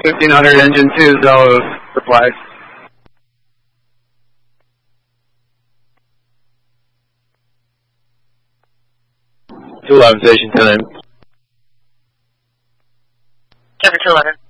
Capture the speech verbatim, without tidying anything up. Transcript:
fifteen hundred engine two, Zelo replies. two eleven station time. Cover two eleven.